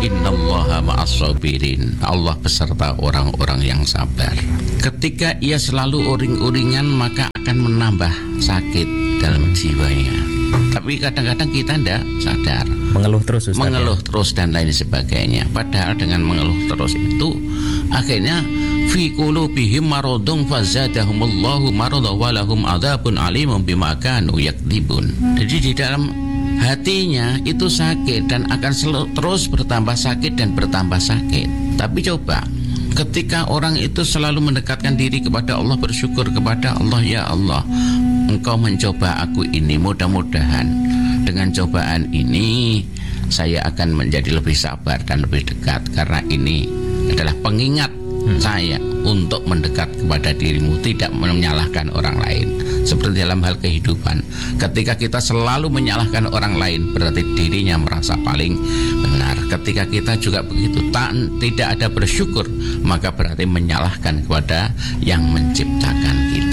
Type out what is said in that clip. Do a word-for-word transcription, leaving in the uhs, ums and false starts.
innallaha ma'as-sabirin. Allah beserta orang-orang yang sabar. Ketika ia selalu uring-uringan, maka akan menambah sakit dalam jiwanya. Tapi kadang-kadang kita tidak sadar, mengeluh terus Ustaz, mengeluh ya? terus dan lain sebagainya. Padahal dengan mengeluh terus itu akhirnya fi qulubihim maradun fazadahumullahu marada wa lahum adzabun alimun bima kanu yakdzibun. Jadi di dalam hatinya itu sakit dan akan selalu terus bertambah sakit dan bertambah sakit. Tapi coba ketika orang itu selalu mendekatkan diri kepada Allah, bersyukur kepada Allah, ya Allah, Engkau mencoba aku ini, mudah-mudahan dengan cobaan ini saya akan menjadi lebih sabar dan lebih dekat, karena ini adalah pengingat hmm. saya untuk mendekat kepada dirimu, tidak menyalahkan orang lain. Seperti dalam hal kehidupan, ketika kita selalu menyalahkan orang lain, berarti dirinya merasa paling benar. Ketika kita juga begitu, tak, tidak ada bersyukur, maka berarti menyalahkan kepada yang menciptakan kita.